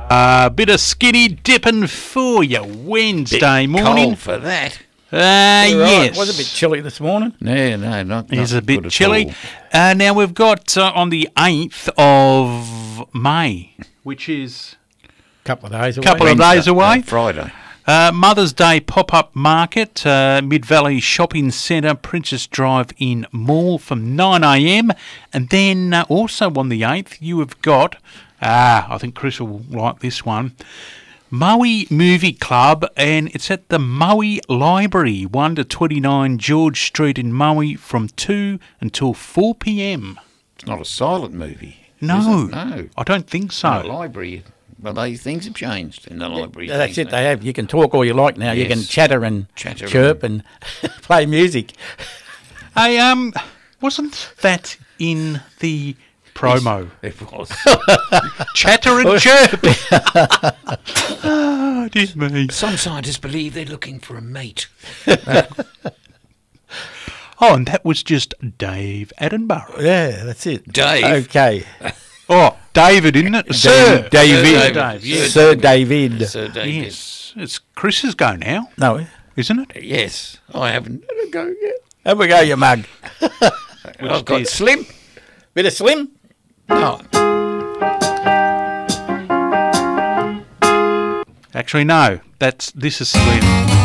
A bit of skinny dipping for you Wednesday Bit morning. cold for that. Yes. It was a bit chilly this morning. No, not. It's a good bit at chilly. all. Now we've got on the 8th of May, which is Couple of days away. Couple of days away. Friday. Mother's Day pop-up market, Mid-Valley Shopping Centre, Princess Drive in Mall from 9 a.m. And then also on the 8th, you have got, I think Chris will like this one, Maui Movie Club, and it's at the Maui Library, 1 to 29 George Street in Maui from 2 until 4 p.m. It's not a silent movie. No, Is it? No. I don't think so. The library. Well, these things have changed in the library. That's it. They have. You can talk all you like now. You can Yes. chatter and chirp and play music. Hey, wasn't that in the promo? It was. Chatter and chirp. Oh, dear me. Some scientists believe they're looking for a mate. Oh, and that was just Dave Attenborough. Yeah, that's it. Dave. Okay. Oh, David, isn't it? Sir David. Dave, yes. Sir David. Sir David. Yes. It's Chris's go now, No. isn't it? Yes. I haven't had a go yet. Have we go, you mug. I've got is- Slim. Bit of Slim? No. Actually, no. This is Slim.